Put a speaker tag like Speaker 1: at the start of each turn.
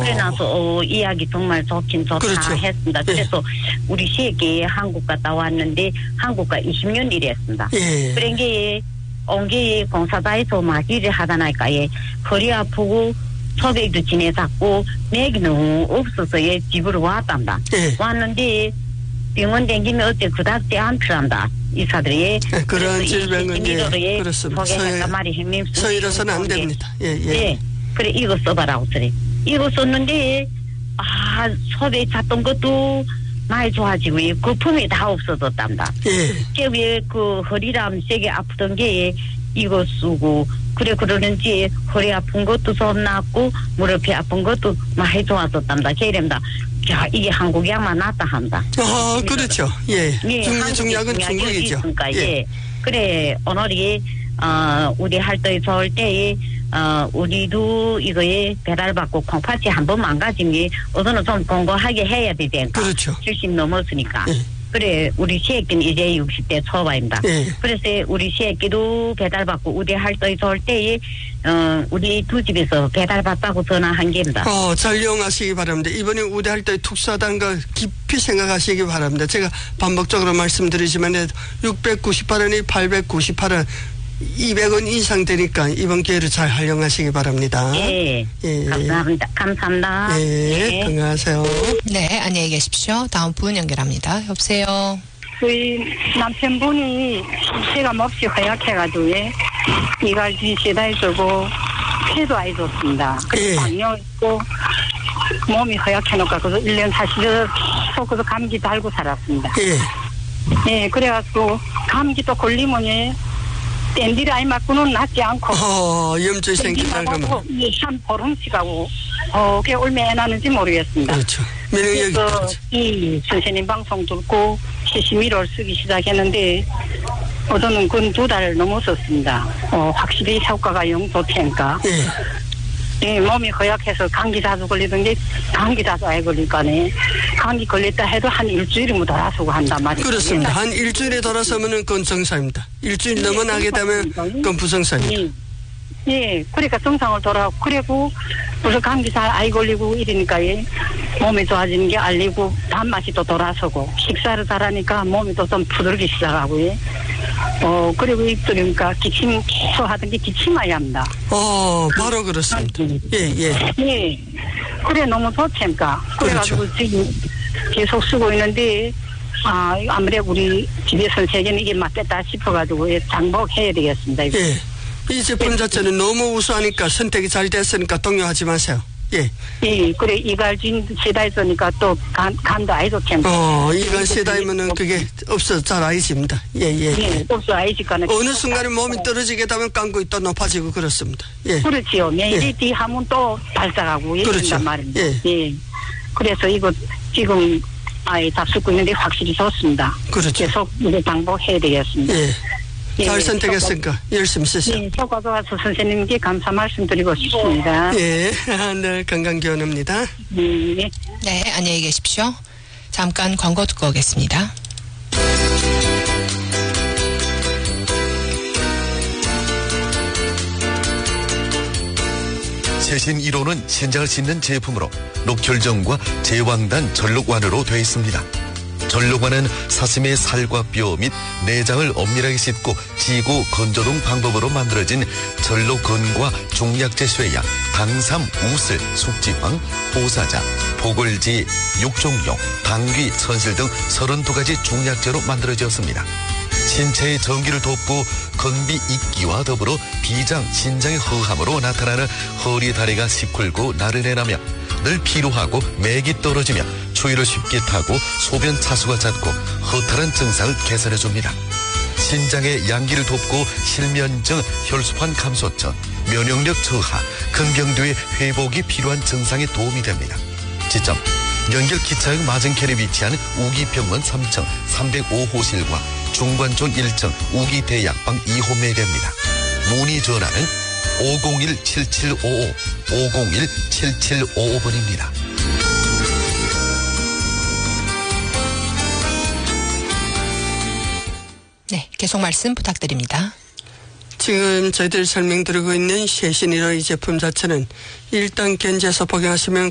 Speaker 1: 그래 나서 이야기 정말 좋긴 좋다
Speaker 2: 그렇죠.
Speaker 1: 했습니다. 그래서 우리 시에게 한국 갔다 왔는데 한국가 20년 일했습니다. 그런 게 온게 공사다에서 막 일을 하다니까 허리 아프고 소백도 지내잡고 내기 너무 없어서 집으로 왔단다. 왔는데 병원 댕기면 어때 그닥지 안 필요한다. 이사들이
Speaker 2: 그런 질병은 그렇습니다. 서일어서는 안 됩니다.
Speaker 1: 그래 이거 써봐라고 그래. 이거 썼는데 소배 잤던 것도 많이 좋아지고 거품이 다 없어졌단다. 왜 그 허리람 세게 아프던 게 이거 쓰고 그래 그러는지 허리 아픈 것도 좀 낫고 무릎이 아픈 것도 많이 좋아졌단다. 걔이랍니다. 야, 이게 한국약만 낫다 한다.
Speaker 2: 그렇죠. 중약은 중국이죠.
Speaker 1: 그래, 오늘이, 우리 할때 좋을 때, 우리도 이거에 배달받고 콩팥이 한번 망가지면, 우선은 좀 공부하게 해야 되니까.
Speaker 2: 그렇죠.
Speaker 1: 70 넘었으니까. 그래, 우리 시애끼는 이제 60대 초반입니다. 그래서 우리 시애끼도 배달받고 우리 할때 좋을 때, 우리 두 집에서 배달받다고 전화한 게입니다.
Speaker 2: 잘 이용하시기 바랍니다. 이번에 우대할 때 특수하다는 거 깊이 생각하시기 바랍니다. 제가 반복적으로 말씀드리지만 698원이 898원, 200원 이상 되니까 이번 기회를 잘 활용하시기 바랍니다.
Speaker 1: 감사합니다. 감사합니다.
Speaker 2: 건강하세요.
Speaker 3: 네, 안녕히 계십시오. 다음 분 연결합니다. 여보세요.
Speaker 4: 저희 남편분이 시간 없이 허약해가지고 이갈진 시다해주고 폐도 아이 좋습니다. 그래서 당뇨 있고 몸이 허약해놓고 그래서 1년 사실 속에서 감기 달고 살았습니다. 그래가지고 감기도 걸리면 땐디를 아이 맞고는 낫지 않고
Speaker 2: 염증이 생긴다는 거면
Speaker 4: 한 보름씩 하고 그게 얼마나 나는지 모르겠습니다.
Speaker 2: 그렇죠. 면역력이
Speaker 4: 그래서 이 선생님 방송 듣고 시시미를 쓰기 시작했는데 저는 근 2달 넘었었습니다. 확실히 효과가 영 좋다니까. 몸이 허약해서 감기 자주 걸리던 게 감기 자주 아예 걸리니까네. 감기 걸렸다 해도 한 일주일이면 돌아서고 한단 말이에요.
Speaker 2: 그렇습니다. 한 일주일에 돌아서면은 그건 정상입니다. 일주일 넘어나게 되면 그건 부정상입니다.
Speaker 4: 그러니까 정상을 돌아오고 그리고 무슨 감기 잘 아이 걸리고 이러니까 몸이 좋아지는 게 알리고 단맛이 또 돌아서고 식사를 잘하니까 몸이 또 좀 부들기 시작하고 그리고 입술이니까 기침 계속 하던 게 기침해야 합니다.
Speaker 2: 바로 그렇습니다.
Speaker 4: 그래 너무 좋다니까. 그래가지고 지금 계속 쓰고 있는데 아무래도 우리 집에 선생님은 이게 맞겠다 싶어가지고 장복해야 되겠습니다.
Speaker 2: 이 제품 자체는 너무 우수하니까 선택이 잘 됐으니까 동요하지 마세요.
Speaker 4: 그래 이갈진 세다했으니까 또 간도 아이 좋겠네.
Speaker 2: 이간 세다이면은 그게 없어 잘 아이집니다.
Speaker 4: 없어 아이집가는
Speaker 2: 어느 순간에 몸이 떨어지게 되면 깡구이 또 높아지고 그렇습니다.
Speaker 4: 그렇지요.免疫力 하면 또 발작하고 이런단 말입니다. 그래서 이거 지금 아예 잡수고 있는데 확실히 좋습니다.
Speaker 2: 그렇죠.
Speaker 4: 계속 이제 방법해야 되겠습니다.
Speaker 2: 잘 선택했으니까 열심히 쓰세요.
Speaker 4: 효과 좋아서 선생님께 감사 말씀드리고 싶습니다.
Speaker 2: 늘 건강 기원합니다.
Speaker 3: 네, 안녕히 계십시오. 잠깐 광고 듣고 오겠습니다.
Speaker 5: 최신 1호는 신장을 씻는 제품으로 녹혈정과 제왕단 전록완으로 되어 있습니다. 전록완은 사슴의 살과 뼈 및 내장을 엄밀하게 씻고 지고 건조동 방법으로 만들어진 전록건과 종약제 쇠약, 당삼, 우슬, 숙지황, 호사자, 보글지, 육종용, 당귀, 천실 등 32가지 종약제로 만들어졌습니다. 신체의 전기를 돕고 건비 익기와 더불어 비장, 신장의 허함으로 나타나는 허리 다리가 시큰고 나른해나며 늘 피로하고 맥이 떨어지며 추위를 쉽게 타고 소변 차수가 잦고 허탈한 증상을 개선해줍니다. 신장의 양기를 돕고 실면증, 혈소판 감소증, 면역력 저하, 근경도의 회복이 필요한 증상에 도움이 됩니다. 지점 연결 기차역 맞은편에 위치한 우기병원 3층 305호실과 중관촌 1층 우기대약방 2호 매개입니다. 문의 전화는 501-7755, 501-7755번입니다.
Speaker 3: 네, 계속 말씀 부탁드립니다.
Speaker 2: 지금 저희들이 설명드리고 있는 최신 1호 이 제품 자체는 일단 견제해서 복용하시면